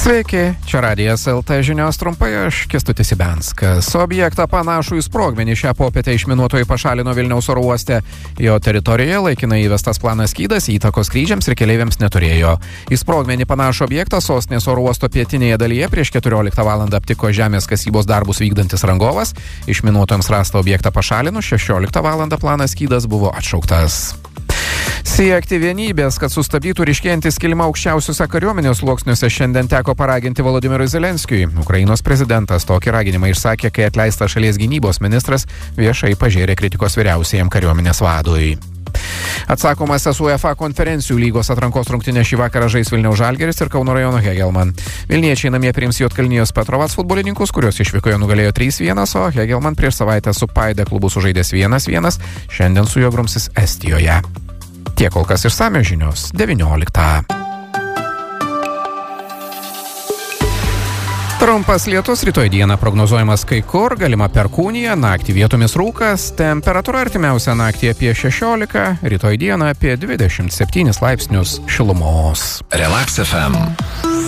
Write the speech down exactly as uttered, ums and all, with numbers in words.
Sveiki, čia Radijas L T žinios trumpai, aš Kęstutis Ibenskas. Objektą panašų į sprogmenį šią popietę išminuotojai pašalino Vilniaus oro uoste. Jo teritorijoje laikinai įvestas planas skydas įtakos skrydžiams ir keleiviams neturėjo. Į sprogmenį panašų objektą sostinės oro uosto pietinėje dalyje prieš keturioliktą valandą aptiko žemės kasybos darbus vykdantis rangovas. Išminuotojams rastą objektą pašalinus šešioliktą valandą planas skydas buvo atšauktas. Siekti vienybės, kad sustabdytų ryškėjantį skilimą aukščiausiuose kariuomenės sluoksniuose, šiandien teko paraginti Volodymyrui Zelenskiui. Ukrainos prezidentas tokį raginimą išsakė, kai atleistas šalies gynybos ministras viešai pažėrė kritikos vyriausiajam kariuomenės vadui. Atsakomasis UEFA konferencijų lygos atrankos rungtynės šį vakarą žais Vilniaus Žalgiris ir Kauno rajono Hegelman. Vilniečiai namie priims Juodkalnijos Petrovats futbolininkus, kurios išvykoje nugalėjo trys vienas, o Hegelman prieš savaitę su Paide klubu sužaidęs vienas vienas, šiandien su juo grumsis Estijoje. Tiek kol kas išsamios žinios devynioliktą. Trumpas lietus rytoj dieną prognozuojamas kai kur, galima perkūnija, naktį vietomis rūkas, temperatūra artimiausią naktį apie šešiolika, rytoj dieną apie dvidešimt septynis laipsnius šilumos. Relax F M.